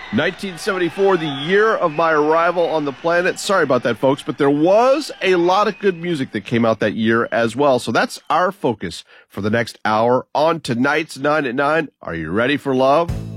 1974, the year of my arrival on the planet. Sorry about that, folks, but there was a lot of good music that came out that year as well. So that's our focus for the next hour on tonight's 9 at 9. Are you ready for love?